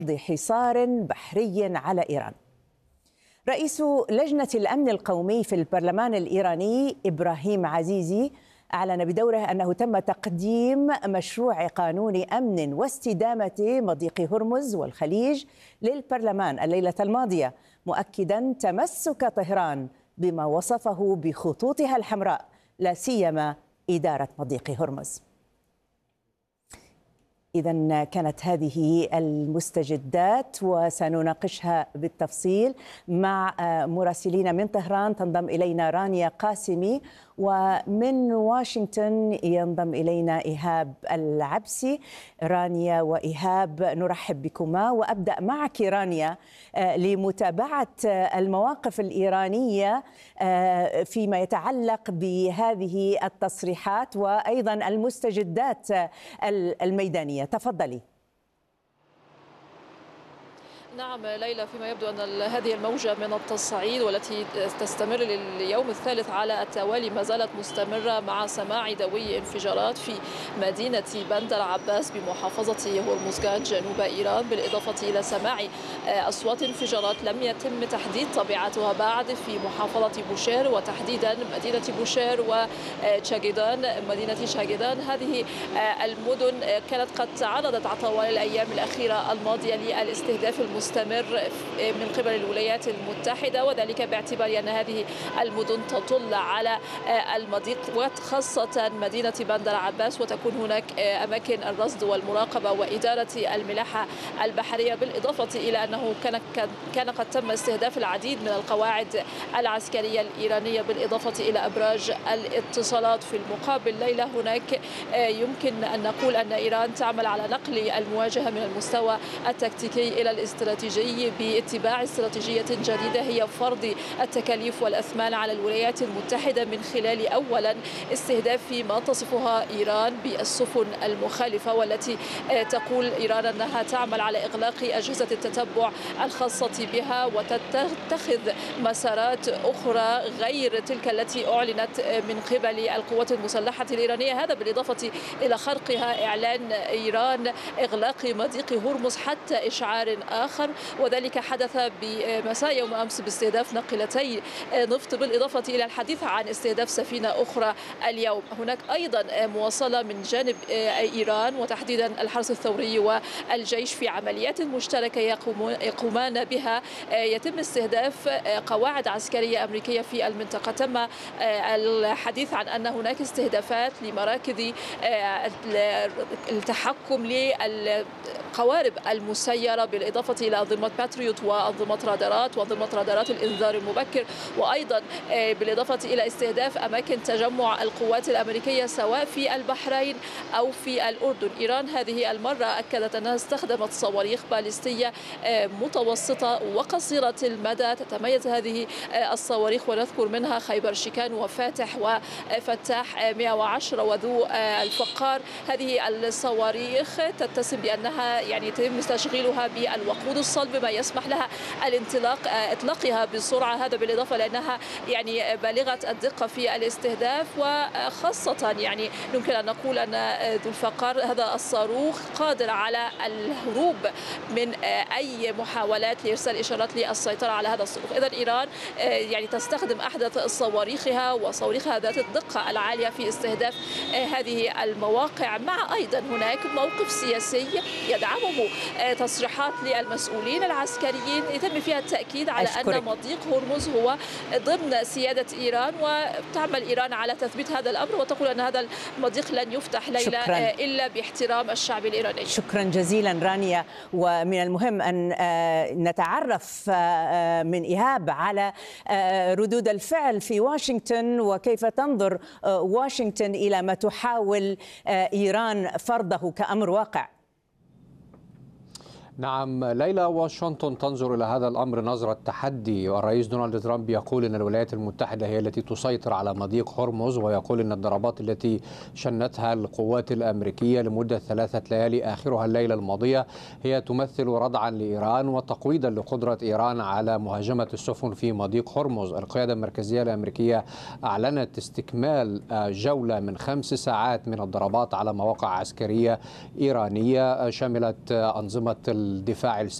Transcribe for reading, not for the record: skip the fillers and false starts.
حصار بحري على إيران. رئيس لجنة الأمن القومي في البرلمان الإيراني إبراهيم عزيزي أعلن بدوره أنه تم تقديم مشروع قانون أمن واستدامة مضيق هرمز والخليج للبرلمان الليلة الماضية، مؤكدا تمسك طهران بما وصفه بخطوطها الحمراء، لا سيما إدارة مضيق هرمز. إذن كانت هذه المستجدات وسنناقشها بالتفصيل مع مراسلين من طهران. تنضم إلينا رانيا قاسمي، ومن واشنطن ينضم إلينا إيهاب العبسي. رانيا وإيهاب، نرحب بكما، وأبدأ معك رانيا لمتابعة المواقف الإيرانية فيما يتعلق بهذه التصريحات وأيضا المستجدات الميدانية. تفضلي. نعم ليلى، فيما يبدو أن هذه الموجة من التصعيد والتي تستمر لليوم الثالث على التوالي ما زالت مستمرة، مع سماع دوي انفجارات في مدينة بندر عباس بمحافظة هرمزغان جنوب إيران، بالإضافة إلى سماع أصوات انفجارات لم يتم تحديد طبيعتها بعد في محافظة بوشير، وتحديدا مدينة بوشير وشاجدان. مدينة شاجدان هذه المدن كانت قد تعرضت طوال الأيام الأخيرة الماضية للاستهداف المستمر من قبل الولايات المتحدة، وذلك باعتبار أن هذه المدن تطل على المضيق وخاصة مدينة بندر عباس، وتكون هناك أماكن الرصد والمراقبة وإدارة الملاحة البحرية، بالإضافة إلى أنه كان قد تم استهداف العديد من القواعد العسكرية الإيرانية، بالإضافة إلى أبراج الاتصالات. في المقابل ليلى، هناك يمكن أن نقول أن إيران تعمل على نقل المواجهة من المستوى التكتيكي إلى الاستراتيجي باتباع استراتيجية جديدة هي فرض التكاليف والأثمان على الولايات المتحدة، من خلال أولا استهداف ما تصفها إيران بالسفن المخالفة، والتي تقول إيران أنها تعمل على إغلاق أجهزة التتبع الخاصة بها وتتخذ مسارات أخرى غير تلك التي أعلنت من قبل القوات المسلحة الإيرانية. هذا بالإضافة إلى خرقها إعلان إيران إغلاق مضيق هرمز حتى إشعار آخر، وذلك حدث بمساء يوم أمس باستهداف ناقلتي نفط، بالإضافة إلى الحديث عن استهداف سفينة أخرى اليوم. هناك أيضا مواصلة من جانب إيران وتحديدا الحرس الثوري والجيش في عمليات مشتركة يقومان بها، يتم استهداف قواعد عسكرية أمريكية في المنطقة. تم الحديث عن أن هناك استهدافات لمراكز التحكم للقوارب المسيرة، بالإضافة إلى أنظمة باتريوت وأنظمة رادارات الإنذار المبكر، وأيضا بالإضافة إلى استهداف أماكن تجمع القوات الأمريكية سواء في البحرين أو في الأردن. إيران هذه المرة أكدت أنها استخدمت صواريخ باليستية متوسطة وقصيرة المدى. تتميز هذه الصواريخ ونذكر منها خيبر شيكان وفاتح وفتاح 110 وذو الفقار. هذه الصواريخ تتسم بأنها يتم تشغيلها بالوقود الصلب، ما يسمح لها اطلاقها بسرعه. هذا بالاضافه لانها بالغه الدقه في الاستهداف، وخاصه يمكن ان نقول ان ذو الفقار هذا الصاروخ قادر على الهروب من اي محاولات لارسال اشارات للسيطره على هذا الصاروخ. اذا ايران تستخدم احدث صواريخها وصواريخها ذات الدقه العاليه في استهداف هذه المواقع، مع ايضا هناك موقف سياسي يدعمه تصريحات للمسؤولين العسكريين يتم فيها التأكيد على أن مضيق هرمز هو ضمن سيادة إيران، وتعمل إيران على تثبيت هذا الأمر، وتقول أن هذا المضيق لن يفتح ليلة إلا باحترام الشعب الإيراني. شكرا جزيلا رانيا. ومن المهم أن نتعرف من إيهاب على ردود الفعل في واشنطن، وكيف تنظر واشنطن إلى ما تحاول إيران فرضه كأمر واقع. نعم ليلى، واشنطن تنظر إلى هذا الأمر نظرة تحدي، والرئيس دونالد ترامب يقول أن الولايات المتحدة هي التي تسيطر على مضيق هرمز، ويقول أن الضربات التي شنتها القوات الأمريكية لمدة 3 ليالي آخرها الليلة الماضية هي تمثل ردعا لإيران وتقويضا لقدرة إيران على مهاجمة السفن في مضيق هرمز. القيادة المركزية الأمريكية أعلنت استكمال جولة من 5 ساعات من الضربات على مواقع عسكرية إيرانية شملت أنظمة الدفاع